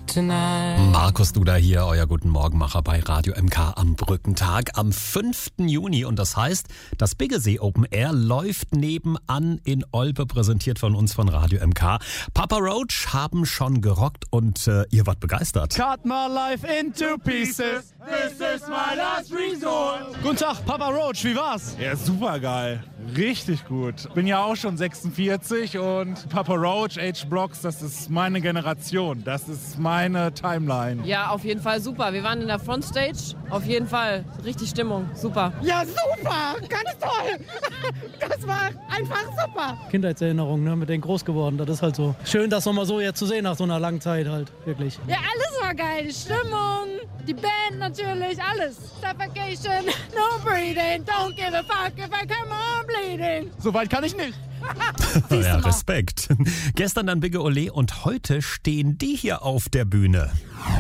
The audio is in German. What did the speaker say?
tonight. Markus Duda hier, euer Guten Morgenmacher bei Radio MK am Brückentag am 5. Juni. Und das heißt, das Biggesee Open Air läuft nebenan in Olpe, präsentiert von uns von Radio MK. Papa Roach haben schon gerockt und ihr wart begeistert. Cut my life into pieces. This is my last resort. Guten Tag, Papa Roach, wie war's? Ja, super geil. Richtig gut. Bin ja auch schon 46 und Papa Roach, H-Blocks, das ist meine Generation. Das ist meine Timeline. Ja, auf jeden Fall super. Wir waren in der Frontstage. Auf jeden Fall. Richtig Stimmung. Super. Ja, super. Ganz toll. Das war einfach super. Kindheitserinnerung, ne? Mit denen groß geworden. Das ist halt so. Schön, das nochmal so jetzt zu sehen nach so einer langen Zeit halt. Wirklich. Ja, alles war geil. Die Stimmung, die Band natürlich, alles. Suffocation, no breathing, don't give a fuck if I come on bleeding. So weit kann ich nicht. Ja, Respekt. Gestern dann Bigge Ole und heute stehen die hier auf der Bühne.